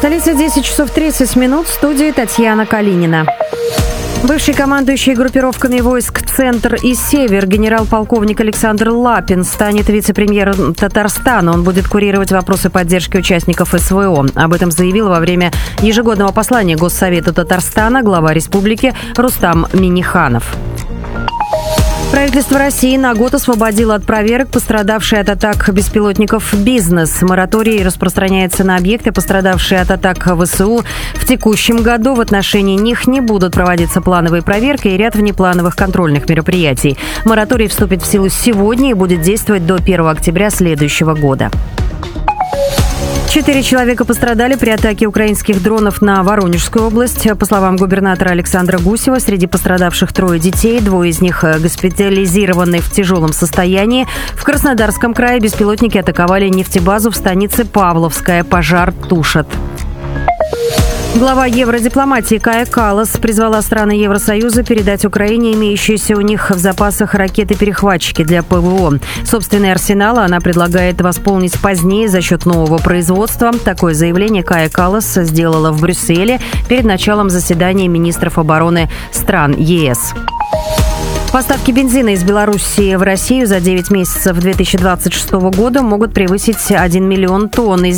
Столица, 10 часов 30 минут. В студии Татьяна Калинина. Бывший командующий группировками войск «Центр» и «Север» генерал-полковник Александр Лапин станет вице-премьером Татарстана. Он будет курировать вопросы поддержки участников СВО. Об этом заявил во время ежегодного послания Госсовету Татарстана глава республики Рустам Минниханов. Правительство России на год освободило от проверок пострадавший от атак беспилотников бизнес. Мораторий распространяется на объекты, пострадавшие от атак ВСУ. В текущем году в отношении них не будут проводиться плановые проверки и ряд внеплановых контрольных мероприятий. Мораторий вступит в силу сегодня и будет действовать до 1 октября следующего года. 4 человека пострадали при атаке украинских дронов на Воронежскую область. По словам губернатора Александра Гусева, среди пострадавших 3 детей, 2 из них госпитализированы в тяжелом состоянии. В Краснодарском крае беспилотники атаковали нефтебазу в станице Павловская. Пожар тушат. Глава евродипломатии Кая Каллас призвала страны Евросоюза передать Украине имеющиеся у них в запасах ракеты-перехватчики для ПВО. Собственный арсенал она предлагает восполнить позднее за счет нового производства. Такое заявление Кая Каллас сделала в Брюсселе перед началом заседания министров обороны стран ЕС. Поставки бензина из Белоруссии в Россию за 9 месяцев 2026 года могут превысить 1 миллион тонн.